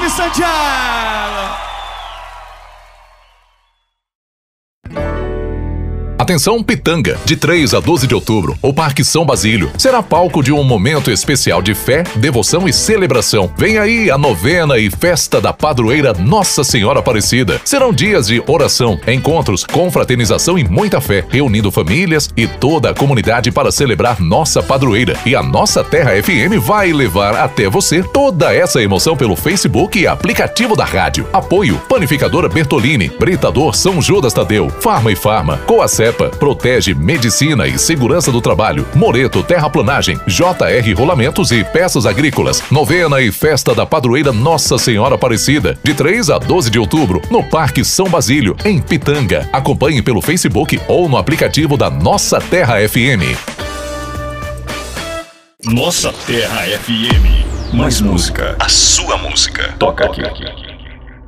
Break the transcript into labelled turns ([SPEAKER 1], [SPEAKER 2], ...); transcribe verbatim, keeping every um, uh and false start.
[SPEAKER 1] de Santiago.
[SPEAKER 2] Atenção Pitanga, de três a doze de outubro, o Parque São Basílio será palco de um momento especial de fé, devoção e celebração. Vem aí a novena e festa da padroeira Nossa Senhora Aparecida. Serão dias de oração, encontros, confraternização e muita fé, reunindo famílias e toda a comunidade para celebrar nossa padroeira. E a Nossa Terra F M vai levar até você toda essa emoção pelo Facebook e aplicativo da rádio. Apoio: Panificadora Bertolini, Britador São Judas Tadeu, Farma e Farma, Coacepa, Protege Medicina e Segurança do Trabalho, Moreto Terraplanagem, J R Rolamentos e Peças Agrícolas. Novena e festa da padroeira Nossa Senhora Aparecida, de três a doze de outubro, no Parque São Basílio, em Pitanga. Acompanhe pelo Facebook ou no aplicativo da Nossa Terra F M.
[SPEAKER 3] Nossa Terra F M. Mais música. A sua música. Toca aqui. aqui.